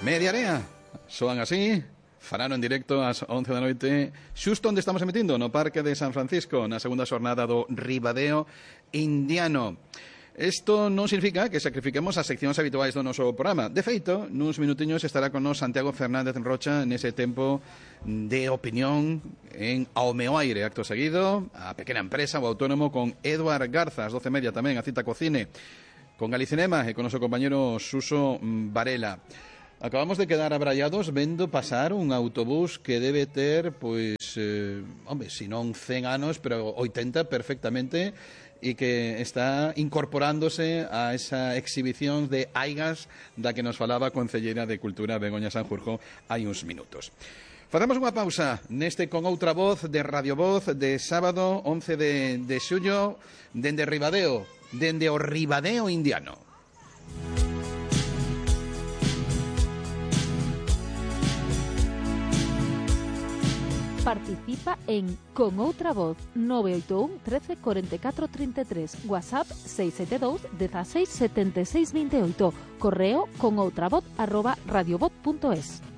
Mediarea, soan así, farano en directo ás 11 da noite, xusto onde estamos emitindo, no Parque de San Francisco, na segunda xornada do Ribadeo Indiano. Isto non significa que sacrifiquemos as seccións habituais do noso programa. De feito, nuns minutiños estará con nos Santiago Fernández Rocha nese tempo de opinión en Ao meu aire. Acto seguido, a pequena empresa, o autónomo, con Eduard Garza, ás 12:30 tamén, a cita co cine, con Galicinema e con noso compañero Suso Varela. Acabamos de quedar abrallados vendo pasar un autobús que debe ter, pois, se non 100 anos, pero 80 perfectamente, e que está incorporándose a esa exhibición de aigas da que nos falaba a concelleira de Cultura Begoña Sanjurjo hai uns minutos. Facemos unha pausa neste Con Outra Voz de Radio Voz de sábado 11 de xullo dende Ribadeo, dende o Ribadeo Indiano. Participa en Con Outra Voz 981 13 44 33, WhatsApp 672 16 76 28, correo conoutravoz@radiovoz.es.